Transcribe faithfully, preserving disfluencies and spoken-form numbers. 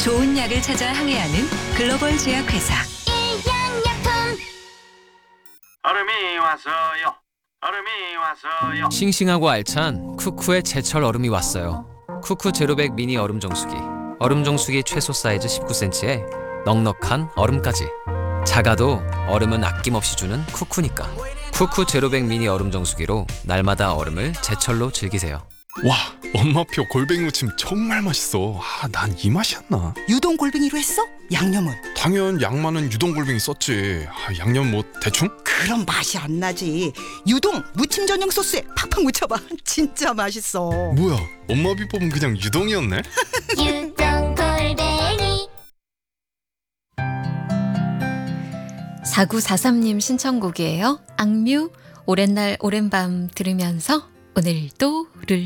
좋은 약을 찾아 항해하는 글로벌 제약회사. 얼음이 왔어요. 얼음이 왔어요. 싱싱하고 알찬 쿠쿠의 제철 얼음이 왔어요. 쿠쿠 제로백 미니 얼음 정수기. 얼음 정수기 최소 사이즈 십구 센티미터에 넉넉한 얼음까지. 작아도 얼음은 아낌없이 주는 쿠쿠니까. 쿠쿠 제로백 미니 얼음 정수기로 날마다 얼음을 제철로 즐기세요. 와, 엄마표 골뱅이 무침 정말 맛있어. 아, 난 이 맛이었나? 유동 골뱅이로 했어? 양념은? 당연 양 많은 유동 골뱅이 썼지. 아, 양념 뭐 대충? 그럼 맛이 안 나지. 유동 무침 전용 소스에 팍팍 묻혀봐. 진짜 맛있어. 뭐야, 엄마 비법은 그냥 유동이었네? 유동 골뱅이. 사구사삼 님 신청곡이에요. 악뮤 오랜 날 오랜 밤 들으면서 오늘도 를